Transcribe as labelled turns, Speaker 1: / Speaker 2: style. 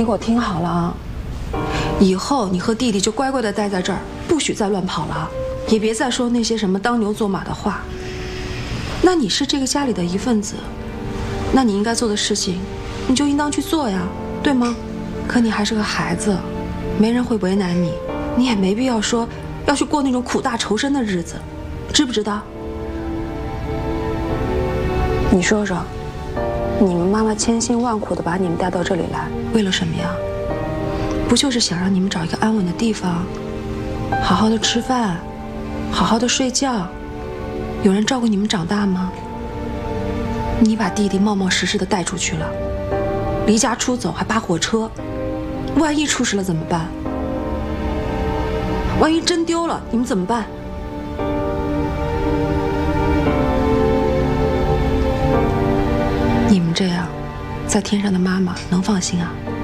Speaker 1: 给我听好了啊！以后你和弟弟就乖乖的待在这儿，不许再乱跑了，也别再说那些什么当牛做马的话。那你是这个家里的一份子，那你应该做的事情，你就应当去做呀，对吗？可你还是个孩子，没人会为难你，你也没必要说要去过那种苦大仇深的日子，知不知道？你说说，你们妈妈千辛万苦的把你们带到这里来，为了什么呀？不就是想让你们找一个安稳的地方，好好的吃饭，好好的睡觉，有人照顾你们长大吗？你把弟弟冒冒失失的带出去了，离家出走还扒火车，万一出事了怎么办？万一真丢了，你们怎么办？你们这样，在天上的妈妈能放心啊？